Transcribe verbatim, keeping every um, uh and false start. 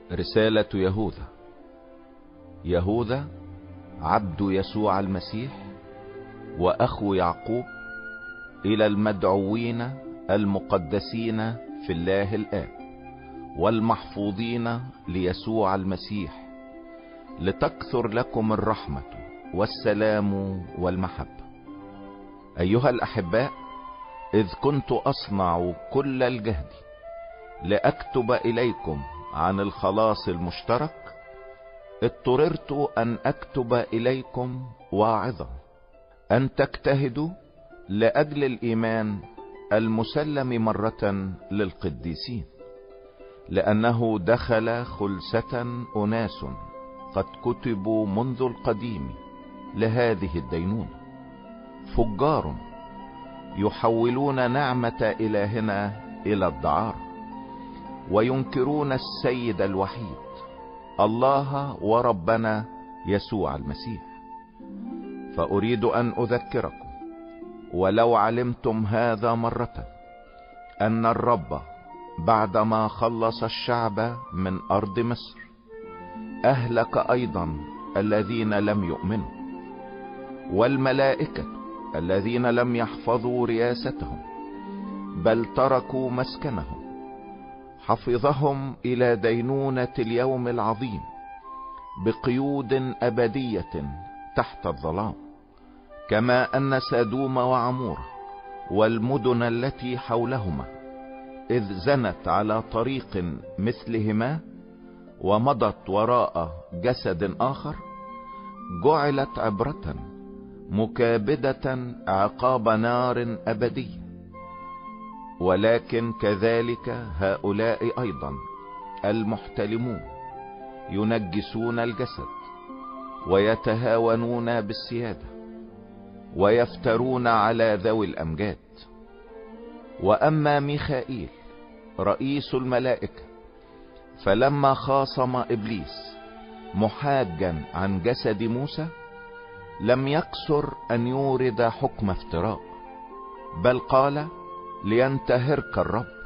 رسالة يهوذا. يهوذا عبد يسوع المسيح واخو يعقوب، الى المدعوين المقدسين في الله الآب والمحفوظين ليسوع المسيح، لتكثر لكم الرحمة والسلام والمحبة. ايها الاحباء، اذ كنت اصنع كل الجهد لاكتب اليكم عن الخلاص المشترك، اضطررت ان اكتب اليكم واعظا ان تجتهدوا لاجل الايمان المسلم مرة للقديسين، لانه دخل خلسة اناس قد كتبوا منذ القديم لهذه الدينونة، فجار يحولون نعمة الهنا الى الدعار، وينكرون السيد الوحيد الله وربنا يسوع المسيح. فاريد ان اذكركم، ولو علمتم هذا مرة، ان الرب بعدما خلص الشعب من ارض مصر اهلك ايضا الذين لم يؤمنوا، والملائكة الذين لم يحفظوا رياستهم بل تركوا مسكنهم، حفظهم الى دينونة اليوم العظيم بقيود ابدية تحت الظلام، كما ان سادوم وعمورة والمدن التي حولهما اذ زنت على طريق مثلهما ومضت وراء جسد اخر، جعلت عبرة مكابدة عقاب نار ابدي. ولكن كذلك هؤلاء ايضا المحتلمون ينجسون الجسد ويتهاونون بالسيادة ويفترون على ذوي الامجاد. واما ميخائيل رئيس الملائكة فلما خاصم ابليس محاجا عن جسد موسى لم يقصر ان يورد حكم افتراء، بل قال: لينتهرك الرب